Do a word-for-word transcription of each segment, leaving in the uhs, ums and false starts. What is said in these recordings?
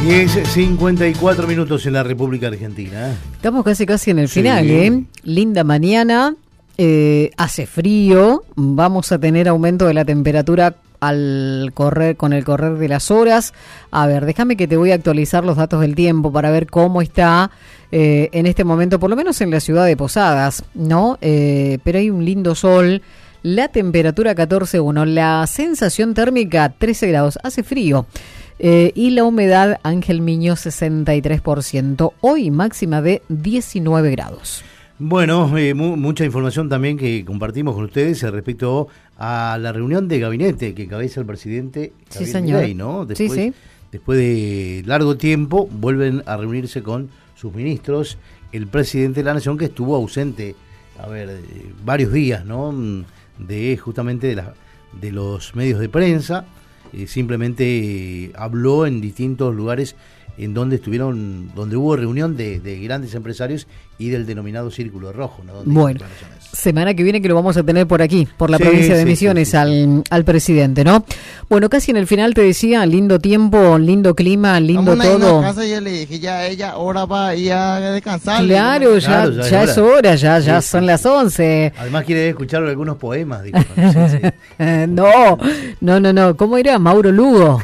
diez cincuenta y cuatro minutos en la República Argentina. Estamos casi casi en el Sí. final, ¿eh? Linda mañana, eh, hace frío, vamos a tener aumento de la temperatura al correr con el correr de las horas. A ver, déjame que te voy a actualizar los datos del tiempo para ver cómo está eh, en este momento, por lo menos en la ciudad de Posadas, ¿no? Eh, pero hay un lindo sol. La temperatura catorce punto uno, la sensación térmica trece grados, hace frío. Eh, y la humedad, Ángel Miño, sesenta y tres por ciento. Hoy máxima de diecinueve grados. Bueno, eh, mu- mucha información también que compartimos con ustedes respecto a la reunión de gabinete que encabeza el presidente Sí, Javier señor. Milei, ¿no? Después, Sí, sí. después de largo tiempo vuelven a reunirse con sus ministros, el presidente de la Nación, que estuvo ausente, a ver, eh, varios días, ¿no? De justamente de, la, de los medios de prensa. Eh, simplemente eh, habló en distintos lugares en donde estuvieron, donde hubo reunión de, de grandes empresarios y del denominado Círculo Rojo, ¿no? Donde Bueno, hay declaraciones. semana que viene que lo vamos a tener por aquí, por la Sí, provincia de sí, Misiones, sí, sí. al, al presidente, ¿no? Bueno, casi en el final te decía, lindo tiempo, lindo clima, lindo Vamos a ir a todo. una casa y yo le dije, ya ella ahora va a ir a descansar. Claro, ya, Claro, ya ya, es es hora, ya, ya Sí, son sí, las sí. once. Además quiere escuchar algunos poemas, dijo. Sí, sí. Eh, no, no, no, no. ¿Cómo era? Mauro Lugo.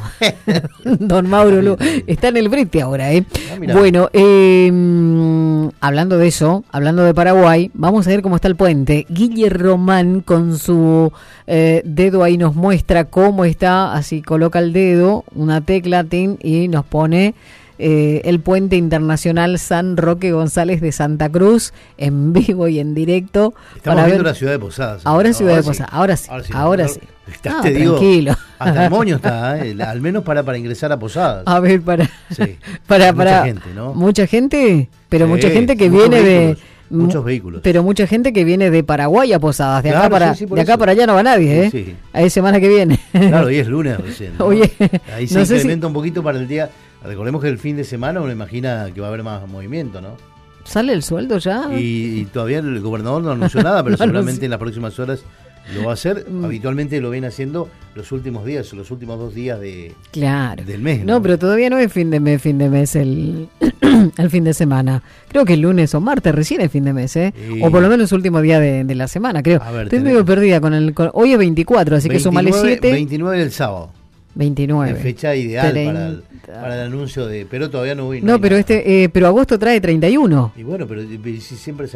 Don Mauro Lugo. Está en el brete ahora, ¿eh? Ah, mirá. Bueno, eh, mm, hablando de eso, hablando de Paraguay, vamos a ver cómo está el puente. Guille Román con su eh, dedo ahí nos muestra cómo está, así coloca el dedo, una tecla tin, y nos pone eh, el puente internacional San Roque González de Santa Cruz en vivo y en directo. Estamos para viendo ver- la ciudad de Posadas. Ahora ¿no? Ciudad de sí. Posadas, ahora sí, ahora sí. Está, Ah, te digo, tranquilo. hasta el moño está, ¿eh? Al menos para, para ingresar a Posadas. A ver, para, Sí. para, Mucha para, gente, ¿no? mucha gente, pero Sí, mucha gente que muchos viene vehículos, de, muchos mu- vehículos. pero mucha gente que viene de Paraguay a Posadas, de acá Claro, para, sí, sí, por de acá eso. para allá no va nadie, ¿eh? Sí, sí. Ahí semana que viene. Claro, hoy es lunes recién, ¿no? Oye, Ahí se no sé si- incrementa un poquito para el día. Recordemos que el fin de semana uno imagina que va a haber más movimiento, ¿no? ¿Sale el sueldo ya? Y, y todavía el gobernador no anunció nada, pero No seguramente anunció. en las próximas horas lo va a hacer. Mm. Habitualmente lo ven haciendo los últimos días, los últimos dos días de, Claro. del mes, No, ¿no? pero todavía no es fin de mes, fin de mes el, el fin de semana. Creo que el lunes o martes recién es fin de mes, ¿eh? Y- O por lo menos último día de, de la semana, creo. A ver, Estoy tenés- medio perdida con el... con- hoy es veinticuatro, así que sumale siete. veintinueve del sábado. veintinueve. Es fecha ideal treinta. para el, para el anuncio de. Pero todavía no vi. No, hay pero nada. este, eh, pero agosto trae treinta y uno. Y bueno, pero y si siempre